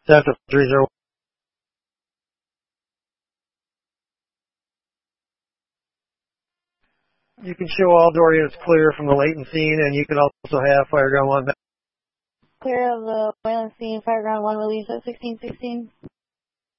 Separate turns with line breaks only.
Delta 30. You can show all door units clear from the latent scene, and you can also have Fireground 1.
Clear of the Wayland scene, Fireground 1 release at 1616.